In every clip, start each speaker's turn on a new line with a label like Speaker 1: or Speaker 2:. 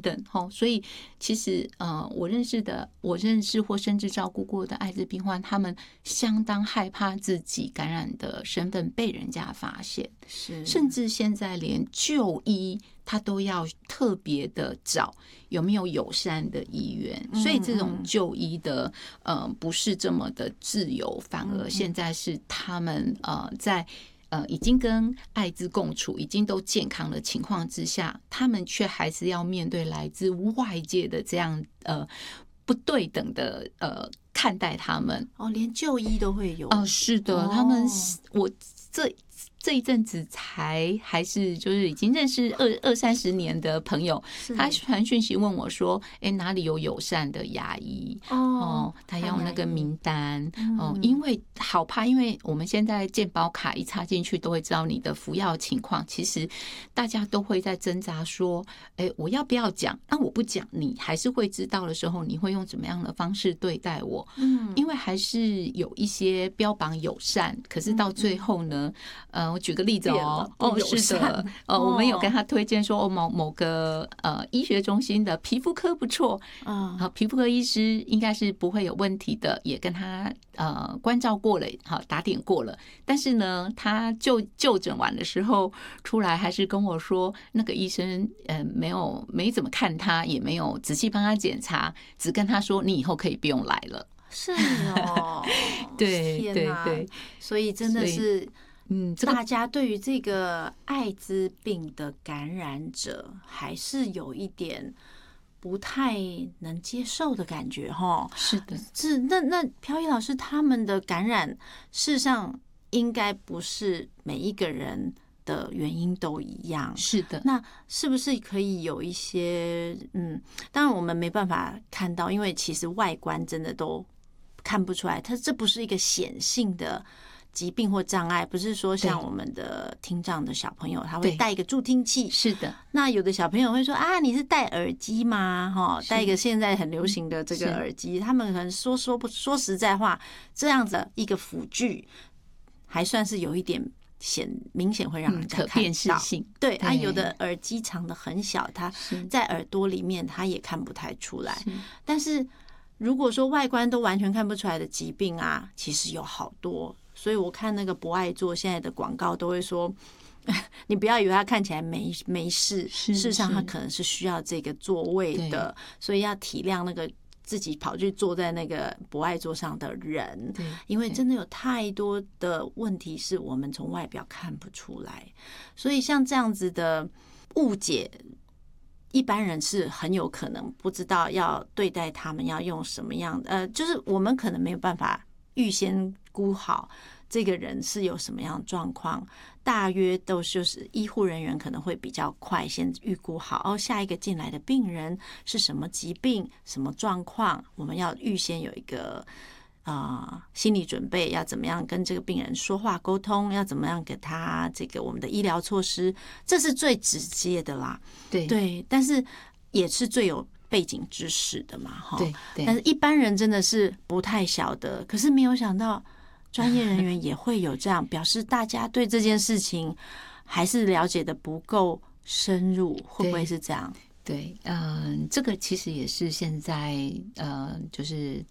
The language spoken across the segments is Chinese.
Speaker 1: 等。所以其实我认识或甚至照顾过的艾滋病患，他们相当害怕自己感染的身份被人家发现，甚至现在连就医他都要特别的找有没有友善的医院，所以这种就医的不是这么的自由，反而现在是他们在已经跟艾滋共处，已经都健康的情况之下，他们却还是要面对来自外界的这样不对等的看待他们。
Speaker 2: 连就医都会有
Speaker 1: 是的，他们我这一阵子还是就是已经认识20-30年的朋友，他传讯息问我说哪里有友善的牙医他要那个名单因为好怕，因为我们现在健保卡一插进去都会知道你的服药情况，其实大家都会在挣扎说我要不要讲，那我不讲你还是会知道的时候，你会用怎么样的方式对待我因为还是有一些标榜友善，可是到最后呢我举个例子是的我们有跟他推荐说某个医学中心的皮肤科不错皮肤科医师应该是不会有问题的，也跟他关照过了打点过了，但是呢他就诊完的时候出来还是跟我说那个医生没怎么看他，也没有仔细帮他检查，只跟他说你以后可以不用来了。
Speaker 2: 是
Speaker 1: 对对对，
Speaker 2: 所以真的是大家对于这个艾滋病的感染者还是有一点不太能接受的感觉
Speaker 1: 是的，
Speaker 2: 是那飘逸老师他们的感染事实上应该不是每一个人的原因都一样，
Speaker 1: 是的，
Speaker 2: 那是不是可以有一些当然我们没办法看到，因为其实外观真的都看不出来，这不是一个显性的疾病或障碍，不是说像我们的听障的小朋友他会戴一个助听器，
Speaker 1: 是的，
Speaker 2: 那有的小朋友会说你是戴耳机吗戴一个现在很流行的这个耳机，他们可能说实在话，这样子一个辅具还算是有一点明显会让人家看到
Speaker 1: 可辨识性，
Speaker 2: 对有的耳机长得很小，它在耳朵里面它也看不太出来，但是如果说外观都完全看不出来的疾病其实有好多，所以我看那个博爱座现在的广告都会说你不要以为它看起来没事，事实上它可能是需要这个座位的，所以要体谅那个自己跑去坐在那个博爱座上的人，因为真的有太多的问题是我们从外表看不出来，所以像这样子的误解一般人是很有可能不知道要对待他们要用什么样的就是我们可能没有办法预先估好这个人是有什么样的状况，大约都就是医护人员可能会比较快先预估好下一个进来的病人是什么疾病什么状况，我们要预先有一个心理准备，要怎么样跟这个病人说话沟通，要怎么样给他这个我们的医疗措施，这是最直接的啦。对，但是也是最有背景知识的嘛
Speaker 1: 对，
Speaker 2: 但是一般人真的是不太晓得，可是没有想到专业人员也会有这样，表示大家对这件事情还是了解的不够深入，会不会是这样？
Speaker 1: 对，这个其实也是现在就是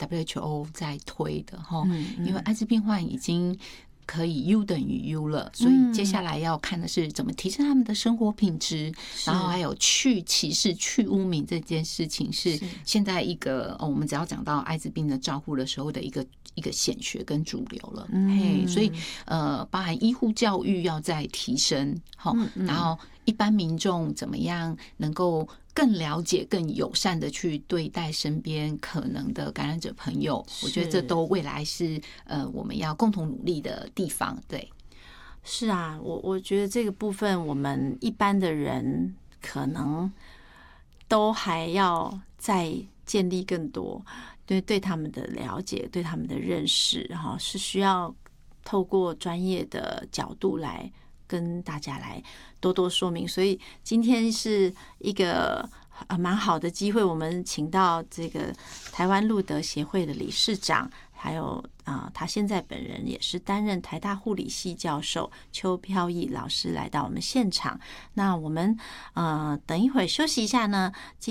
Speaker 1: WHO 在推的因为艾滋病患已经可以 U 等于 U 了，所以接下来要看的是怎么提升他们的生活品质，然后还有去歧视、去污名这件事情是现在一个我们只要讲到艾滋病的照护的时候的一个显学跟主流了。所以包含医护教育要再提升然后一般民众怎么样能够更了解更友善的去对待身边可能的感染者朋友，我觉得这都未来是我们要共同努力的地方。对，
Speaker 2: 是啊，我觉得这个部分我们一般的人可能都还要再建立更多对他们的了解，对他们的认识是需要透过专业的角度来跟大家来多多说明，所以今天是一个蛮好的机会，我们请到这个台湾路德协会的理事长，还有他现在本人也是担任台大护理系教授邱飘逸老师来到我们现场。那我们等一会休息一下呢，